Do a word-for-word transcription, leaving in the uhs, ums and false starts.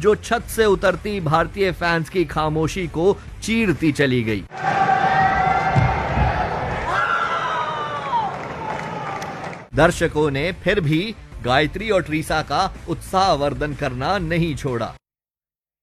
जो छत से उतरती भारतीय फैंस की खामोशी को चीरती चली गई। दर्शकों ने फिर भी गायत्री और ट्रीसा का उत्साहवर्धन करना नहीं छोड़ा।